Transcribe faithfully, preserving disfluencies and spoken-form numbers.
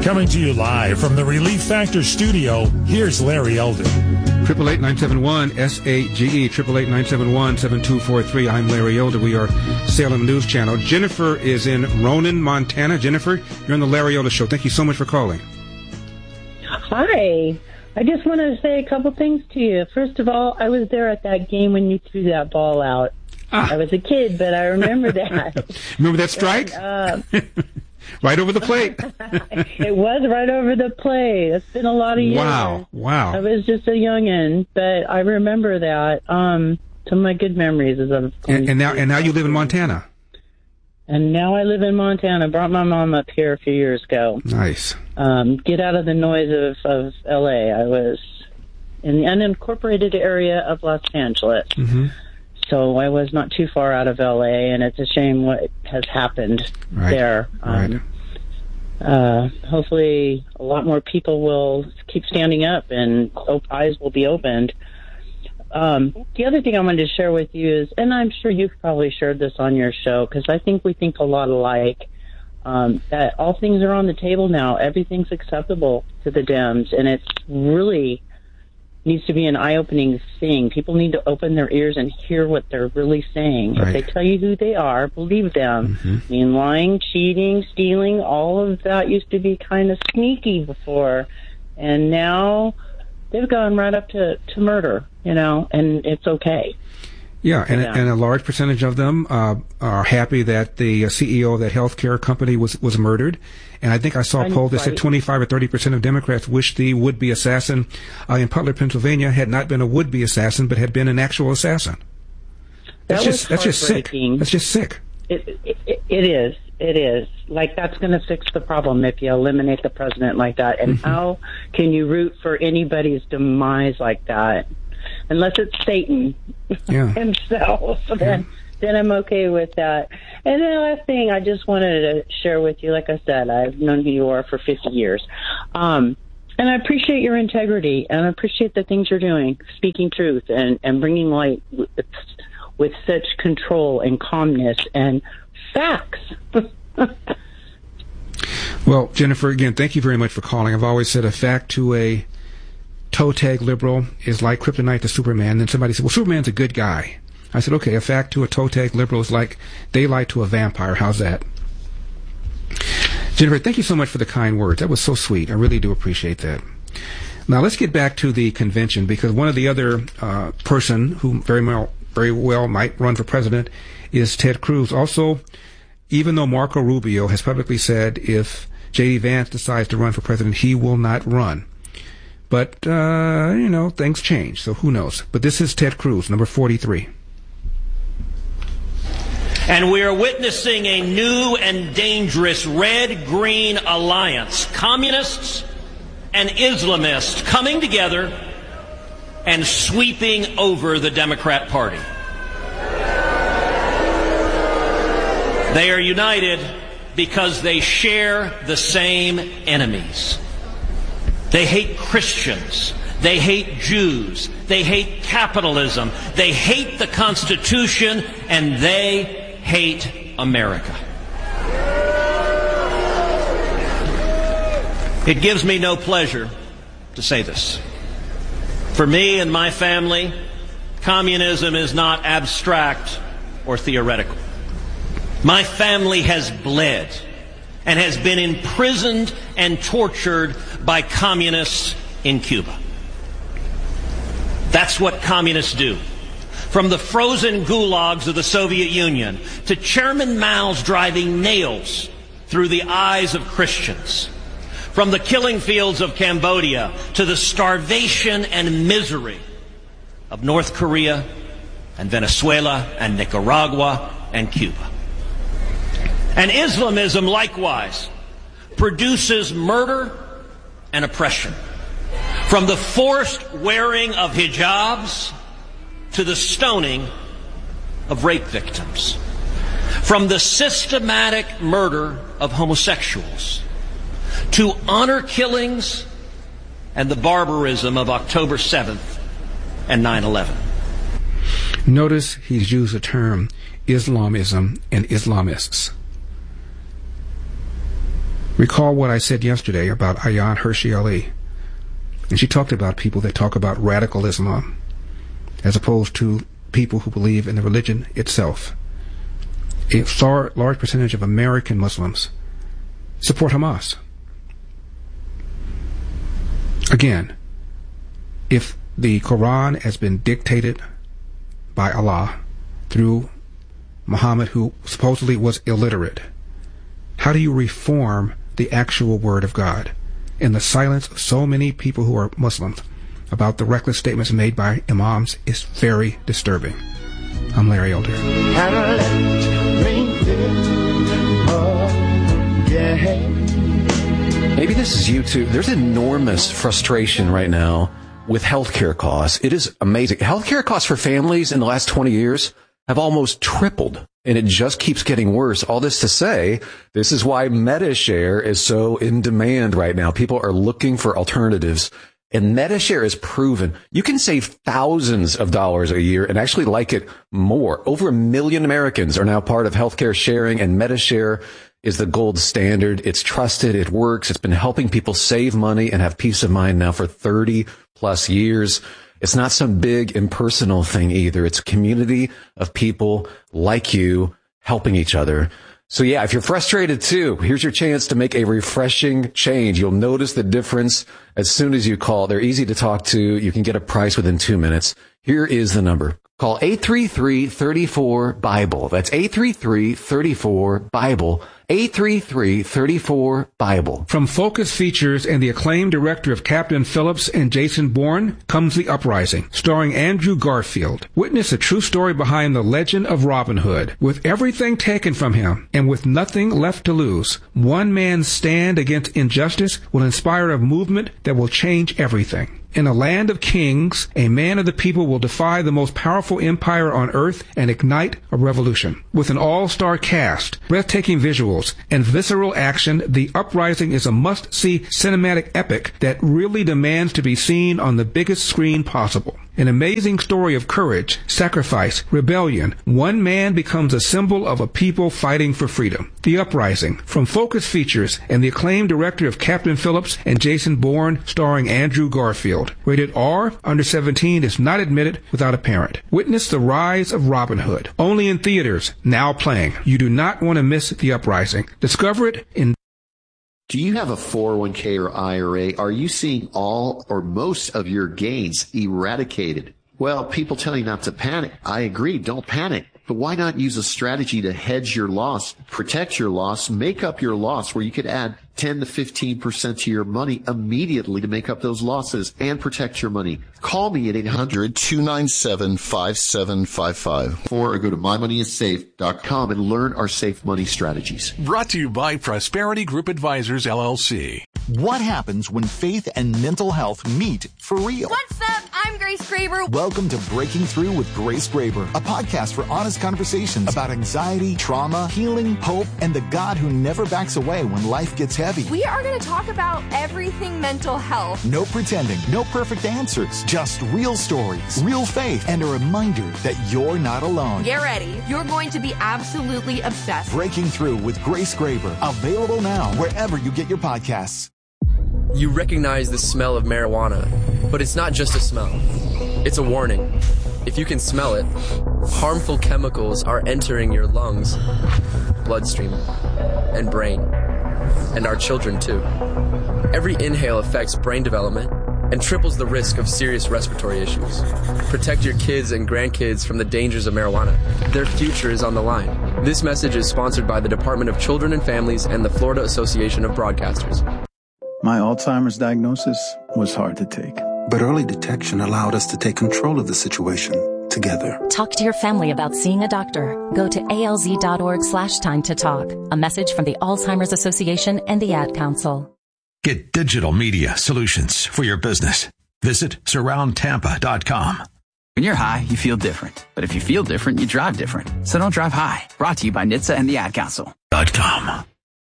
Coming to you live from the Relief Factor studio, here's Larry Elder. Triple eight nine seven one S A G E triple eight nine seven one seven two four three. I'm Larry Elder. We are Salem News Channel. Jennifer is in Ronan, Montana. Jennifer, you're on the Larry Elder Show. Thank you so much for calling. Hi. I just wanted to say a couple things to you. First of all, I was there at that game when you threw that ball out. Ah. I was a kid, but I remember that. Remember that strike? And, uh, right over the plate. It was right over the plate. It's been a lot of years. Wow, wow. I was just a youngin', but I remember that. Um, some of my good memories is of. And, and now, and now you live in Montana. And now I live in Montana. Brought my mom up here a few years ago. Nice. Um, get out of the noise of, of L A. I was in the unincorporated area of Los Angeles. Mm-hmm. So I was not too far out of L A, and it's a shame what has happened right. there. Um, right. uh, hopefully a lot more people will keep standing up and op- eyes will be opened. Um, the other thing I wanted to share with you is, and I'm sure you've probably shared this on your show, because I think we think a lot alike, um, that all things are on the table now. Everything's acceptable to the Dems, and it's really needs to be an eye-opening thing. People need to open their ears and hear what they're really saying. Right. If they tell you who they are, believe them. Mm-hmm. I mean, lying, cheating, stealing, all of that used to be kind of sneaky before, and now they've gone right up to, to murder, you know, and it's okay. Yeah, and, yeah. and a large percentage of them uh, are happy that the C E O of that healthcare company was, was murdered. And I think I saw a poll that said twenty-five or thirty percent of Democrats wish the would-be assassin uh, in Butler, Pennsylvania had not been a would-be assassin, but had been an actual assassin. That's that just that's just sick. That's just sick. It, it, it is. It is. Like, that's going to fix the problem if you eliminate the president like that. And mm-hmm. how can you root for anybody's demise like that? Unless it's Satan yeah. himself. Yeah. Then, then I'm okay with that. And the last thing I just wanted to share with you, like I said, I've known who you are for fifty years. Um, and I appreciate your integrity, and I appreciate the things you're doing, speaking truth and, and bringing light with, with such control and calmness and facts. Well, Jennifer, again, thank you very much for calling. I've always said a fact to a toe tag liberal is like kryptonite to Superman. Then somebody said, well, Superman's a good guy. I said, okay, a fact to a toe tag liberal is like daylight to a vampire. How's that? Jennifer, thank you so much for the kind words. That was so sweet. I really do appreciate that. Now, let's get back to the convention, because one of the other uh, person who very well, very well might run for president is Ted Cruz. Also, even though Marco Rubio has publicly said if J D. Vance decides to run for president, he will not run. But, uh, you know, things change, so who knows. But this is Ted Cruz, number forty-three. And we are witnessing a new and dangerous red-green alliance. Communists and Islamists coming together and sweeping over the Democrat Party. They are united because they share the same enemies. They hate Christians. They hate Jews. They hate capitalism. They hate the Constitution, and they hate America. It gives me no pleasure to say this. For me and my family, communism is not abstract or theoretical. My family has bled and has been imprisoned and tortured by communists in Cuba. That's what communists do. From the frozen gulags of the Soviet Union to Chairman Mao's driving nails through the eyes of Christians. From the killing fields of Cambodia to the starvation and misery of North Korea and Venezuela and Nicaragua and Cuba. And Islamism, likewise, produces murder and oppression. From the forced wearing of hijabs to the stoning of rape victims. From the systematic murder of homosexuals to honor killings and the barbarism of October seventh and nine eleven. Notice he's used the term Islamism and Islamists. Recall what I said yesterday about Ayaan Hirsi Ali. And she talked about people that talk about radical Islam as opposed to people who believe in the religion itself. A far, large percentage of American Muslims support Hamas. Again, if the Quran has been dictated by Allah through Muhammad, who supposedly was illiterate, how do you reform the actual word of God in the silence of so many people who are Muslims about the reckless statements made by imams is very disturbing. I'm Larry Elder. Maybe this is you too. There's enormous frustration right now with healthcare costs. It is amazing. Healthcare costs for families in the last twenty years have almost tripled, and it just keeps getting worse. All this to say, this is why MediShare is so in demand right now. People are looking for alternatives, and MediShare is proven you can save thousands of dollars a year and actually like it more. Over a million Americans are now part of healthcare sharing, and MediShare is the gold standard. It's trusted. It works. It's been helping people save money and have peace of mind now for thirty plus years. It's not some big impersonal thing either. It's a community of people like you helping each other. So yeah, if you're frustrated too, here's your chance to make a refreshing change. You'll notice the difference as soon as you call. They're easy to talk to. You can get a price within two minutes. Here is the number. Call eight three three, three four, BIBLE. That's eight three three, three four, BIBLE. eight three three, three four, BIBLE. From Focus Features and the acclaimed director of Captain Phillips and Jason Bourne comes The Uprising, starring Andrew Garfield. Witness a true story behind the legend of Robin Hood. With everything taken from him and with nothing left to lose, one man's stand against injustice will inspire a movement that will change everything. In a land of kings, a man of the people will defy the most powerful empire on earth and ignite a revolution. With an all-star cast, breathtaking visuals, and visceral action, The Uprising is a must-see cinematic epic that really demands to be seen on the biggest screen possible. An amazing story of courage, sacrifice, rebellion. One man becomes a symbol of a people fighting for freedom. The Uprising, from Focus Features and the acclaimed director of Captain Phillips and Jason Bourne, starring Andrew Garfield. Rated R, under seventeen, is not admitted without a parent. Witness the rise of Robin Hood. Only in theaters, now playing. You do not want to miss The Uprising. Discover it in... Do you have a four oh one k or I R A? Are you seeing all or most of your gains eradicated? Well, people tell you not to panic. I agree, don't panic. But why not use a strategy to hedge your loss, protect your loss, make up your loss, where you could add ten to fifteen percent to your money immediately to make up those losses and protect your money? Call me at eight hundred, two nine seven, five seven five five or go to my money is safe dot com and learn our safe money strategies. Brought to you by Prosperity Group Advisors, L L C. What happens when faith and mental health meet for real? What's up? I'm Grace Graber. Welcome to Breaking Through with Grace Graber, a podcast for honest conversations about anxiety, trauma, healing, hope, and the God who never backs away when life gets heavy. We are going to talk about everything mental health. No pretending, no perfect answers, just real stories, real faith, and a reminder that you're not alone. Get ready. You're going to be absolutely obsessed. Breaking Through with Grace Graber, available now wherever you get your podcasts. You recognize the smell of marijuana, but it's not just a smell. It's a warning. If you can smell it, harmful chemicals are entering your lungs, bloodstream, and brain, and our children too. Every inhale affects brain development and triples the risk of serious respiratory issues. Protect your kids and grandkids from the dangers of marijuana. Their future is on the line. This message is sponsored by the Department of Children and Families and the Florida Association of Broadcasters. My Alzheimer's diagnosis was hard to take. But early detection allowed us to take control of the situation together. Talk to your family about seeing a doctor. Go to alz.org slash time to talk. A message from the Alzheimer's Association and the Ad Council. Get digital media solutions for your business. Visit surround tampa dot com. When you're high, you feel different. But if you feel different, you drive different. So don't drive high. Brought to you by N H T S A and the Ad Council. Dot com.